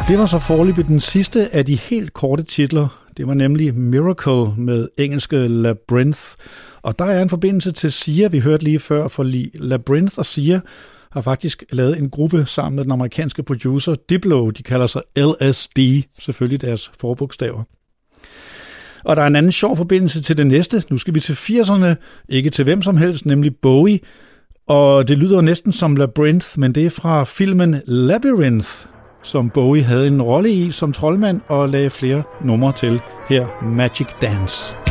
Det var så foreløbig den sidste af de helt korte titler. Det var nemlig Miracle med engelske Labyrinth. Og der er en forbindelse til Sia, vi hørte lige før, for Labyrinth og Sia har faktisk lavet en gruppe sammen med den amerikanske producer Diplo. De kalder sig LSD, selvfølgelig deres forbogstaver. Og der er en anden sjov forbindelse til det næste. Nu skal vi til 80'erne, ikke til hvem som helst, nemlig Bowie. Og det lyder næsten som Labyrinth, men det er fra filmen Labyrinth, som Bowie havde en rolle i som troldmand og lagde flere numre til. Her Magic Dance.